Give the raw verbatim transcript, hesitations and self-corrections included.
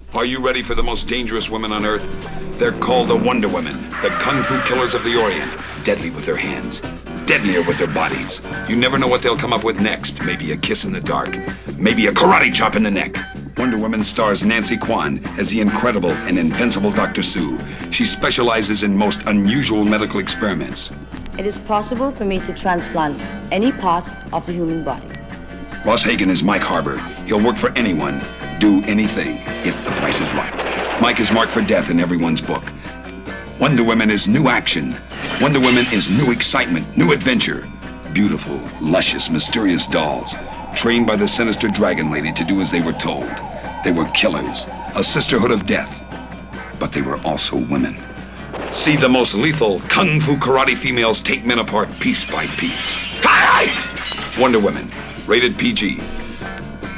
Are you ready for the most dangerous women on Earth? They're called the Wonder Women, the Kung Fu killers of the Orient. Deadly with their hands, deadlier with their bodies. You never know what they'll come up with next. Maybe a kiss in the dark, maybe a karate chop in the neck. Wonder Woman stars Nancy Kwan as the incredible and invincible Doctor Sue. She specializes in most unusual medical experiments. It is possible for me to transplant any part of the human body. Ross Hagen is Mike Harbour. He'll work for anyone, do anything, if the price is right. Mike is marked for death in everyone's book. Wonder Woman is new action. Wonder Woman is new excitement, new adventure. Beautiful, luscious, mysterious dolls, trained by the sinister Dragon Lady to do as they were told. They were killers, a sisterhood of death, but they were also women. See the most lethal Kung Fu karate females take men apart piece by piece. Wonder Woman, rated P G.